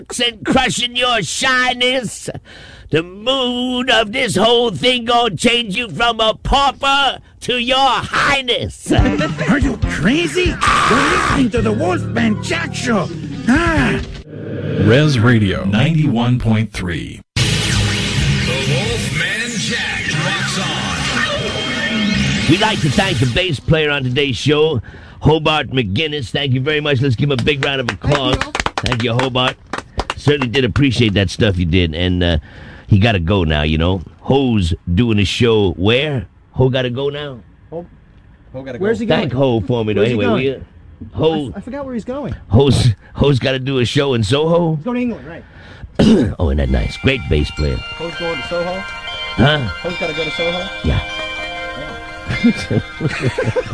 and crushing your shyness. The mood of this whole thing gonna change you from a pauper to your highness. Are you crazy? You're listening to the Wolfman Jack Show. Res Radio 91.3. The Wolfman Jack rocks on. We'd like to thank the bass player on today's show, Hobart McGinnis. Thank you very much. Let's give him a big round of applause. Thank you, Hobart. Certainly did appreciate that stuff you did. And he got to go now, you know. Ho's doing a show where? Ho got to go now? Ho gotta go. Where's he going? Thank Ho for me, though. Where's he Anyway, going? Ho, I forgot where he's going. Ho's got to do a show in Soho. He's going to England, right? Oh, isn't that nice? Great bass player. Ho's going to Soho? Huh? Ho's got to go to Soho? Yeah.